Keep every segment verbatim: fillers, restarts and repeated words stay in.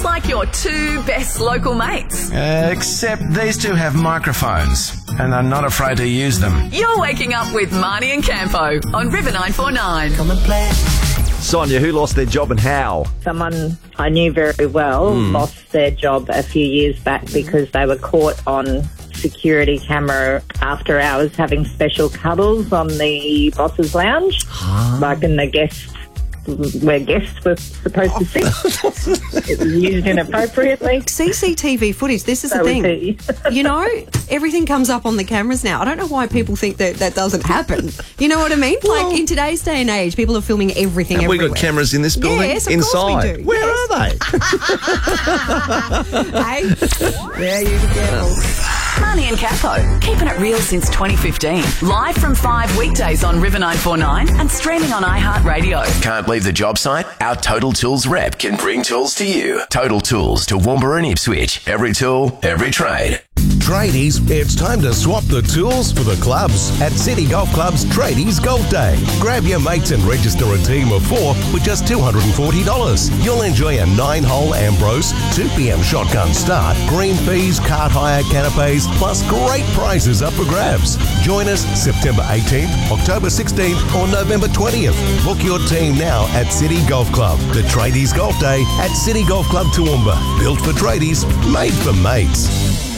like your two best local mates. Uh, except these two have microphones and are not afraid to use them. You're waking up with Marnie and Campo on River nine four nine. Come and play. Sonia, who lost their job and how? Someone I knew very well Mm. lost their job a few years back because they were caught on security camera after hours having special cuddles on the boss's lounge, like in the guest where guests were supposed to sit. It was used inappropriately. C C T V footage, this is That the was thing. it. You know, everything comes up on the cameras now. I don't know why people think that that doesn't happen. You know what I mean? Well, like in today's day and age, people are filming everything Have everywhere. we got cameras in this building? Yes, of Inside. course we do. Where Yes. are they? Hey, yeah, you be careful. Marnie and Campo, keeping it real since twenty fifteen. Live from five weekdays on River nine four nine and streaming on iHeartRadio. Can't leave the job site? Our Total Tools rep can bring tools to you. Total Tools to Toowoomba and Ipswich. Every tool, every trade. Tradies, it's time to swap the tools for the clubs at City Golf Club's Tradies Golf Day. Grab your mates and register a team of four with just two hundred forty dollars. You'll enjoy a nine-hole Ambrose, two p.m. shotgun start, green fees, cart hire, canapes, plus great prizes up for grabs. Join us September eighteenth, October sixteenth or November twentieth. Book your team now at City Golf Club. The Tradies Golf Day at City Golf Club Toowoomba. Built for tradies, made for mates.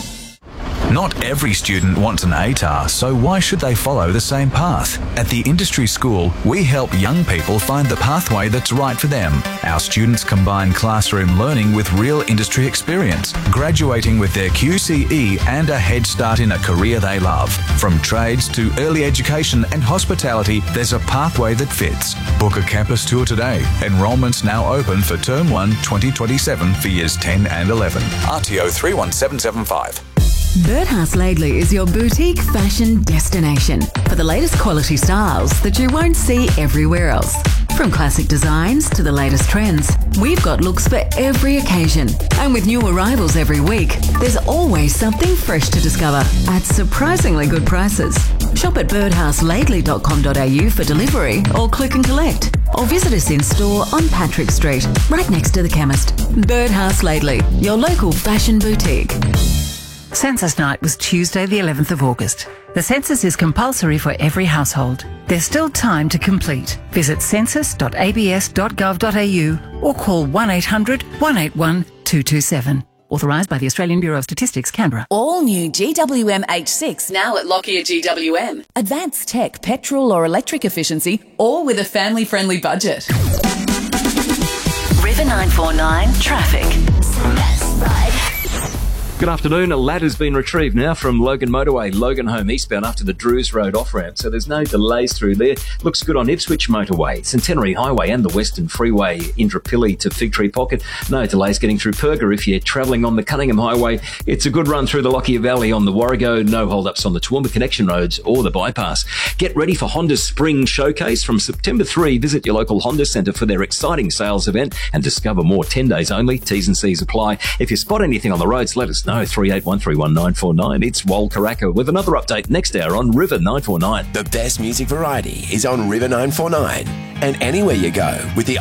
Not every student wants an A T A R, so why should they follow the same path? At the Industry School, we help young people find the pathway that's right for them. Our students combine classroom learning with real industry experience, graduating with their Q C E and a head start in a career they love. From trades to early education and hospitality, there's a pathway that fits. Book a campus tour today. Enrolment's now open for Term one twenty twenty-seven for Years ten and eleven. R T O three one seven seven five. Birdhouse Laidley is your boutique fashion destination for the latest quality styles that you won't see everywhere else. From classic designs to the latest trends, we've got looks for every occasion. And with new arrivals every week, there's always something fresh to discover at surprisingly good prices. Shop at birdhouse laidley dot com dot a u for delivery or click and collect. Or visit us in store on Patrick Street, right next to the chemist. Birdhouse Laidley, your local fashion boutique. Census night was Tuesday the eleventh of August. The census is compulsory for every household. There's still time to complete. Visit census dot a b s dot gov dot a u or call one eight hundred one eight one two two seven. Authorised by the Australian Bureau of Statistics, Canberra. All new G W M H six now at Lockyer G W M. Advanced tech, petrol or electric efficiency, all with a family-friendly budget. River nine four nine traffic. Good afternoon. A ladder's been retrieved now from Logan Motorway, Logan Home eastbound after the Drews Road off-ramp, so there's no delays through there. Looks good on Ipswich Motorway, Centenary Highway and the Western Freeway, Indooroopilly to Fig Tree Pocket. No delays getting through Perga if you're travelling on the Cunningham Highway. It's a good run through the Lockyer Valley on the Warrego. No hold-ups on the Toowoomba Connection Roads or the bypass. Get ready for Honda's Spring Showcase from September third. Visit your local Honda Centre for their exciting sales event and discover more. ten days only. T's and C's apply. If you spot anything on the roads, let us know. three eight one three one nine four nine. It's Wal Karaka with another update next hour on River nine four nine. The best music variety is on River nine four nine. And anywhere you go with the